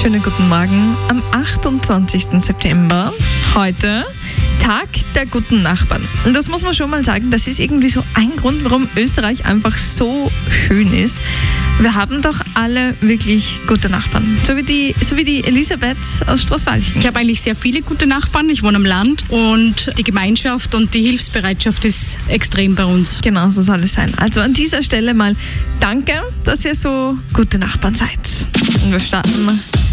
Schönen guten Morgen am 28. September. Heute Tag der guten Nachbarn. Und das muss man schon mal sagen, das ist irgendwie so ein Grund, warum Österreich einfach so schön ist. Wir haben doch alle wirklich gute Nachbarn. So wie die Elisabeth aus Straßwalchen. Ich habe eigentlich sehr viele gute Nachbarn. Ich wohne am Land und die Gemeinschaft und die Hilfsbereitschaft ist extrem bei uns. Genau, so soll es sein. Also an dieser Stelle mal danke, dass ihr so gute Nachbarn seid. Und wir starten